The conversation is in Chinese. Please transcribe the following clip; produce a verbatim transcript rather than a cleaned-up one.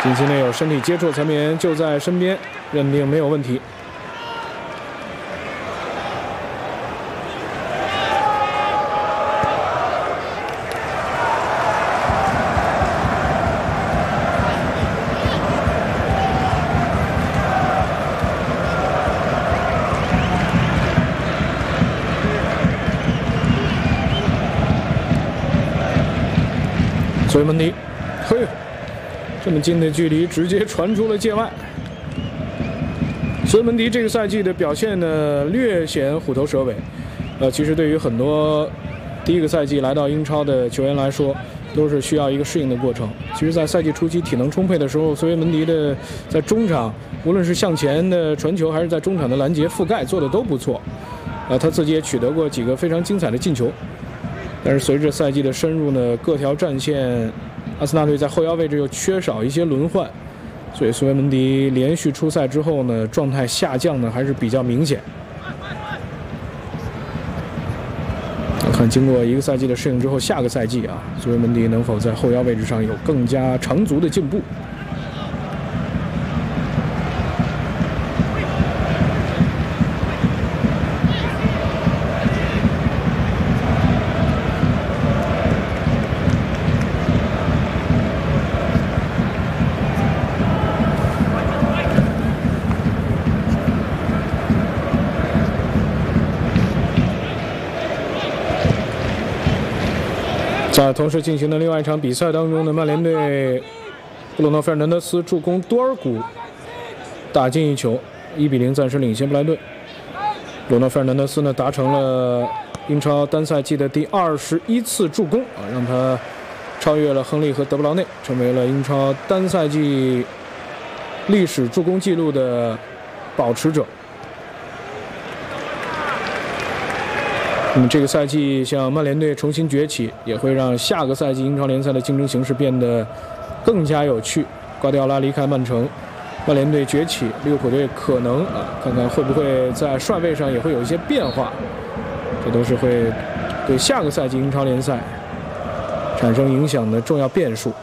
禁区内有身体接触，裁判员就在身边，认定没有问题。所以门迪，嘿，这么近的距离直接传出了界外。所以门迪这个赛季的表现呢，略显虎头蛇尾。呃，其实对于很多第一个赛季来到英超的球员来说，都是需要一个适应的过程。其实，在赛季初期体能充沛的时候，所以门迪的在中场，无论是向前的传球，还是在中场的拦截覆盖，做的都不错。呃，他自己也取得过几个非常精彩的进球。但是随着赛季的深入呢，各条战线，阿森纳队在后腰位置又缺少一些轮换，所以苏维门迪连续出赛之后呢，状态下降呢还是比较明显。我看经过一个赛季的适应之后，下个赛季啊，苏维门迪能否在后腰位置上有更加长足的进步？在同时进行的另外一场比赛当中呢，曼联队布鲁诺·费尔南德斯助攻多尔古打进一球，一比零暂时领先布莱顿。布鲁诺·费尔南德斯呢达成了英超单赛季的第二十一次助攻啊，让他超越了亨利和德布劳内，成为了英超单赛季历史助攻纪录的保持者。那么这个赛季，像曼联队重新崛起，也会让下个赛季英超联赛的竞争形势变得更加有趣。瓜迪奥拉离开曼城，曼联队崛起，利物浦队可能啊，看看会不会在帅位上也会有一些变化，这都是会对下个赛季英超联赛产生影响的重要变数。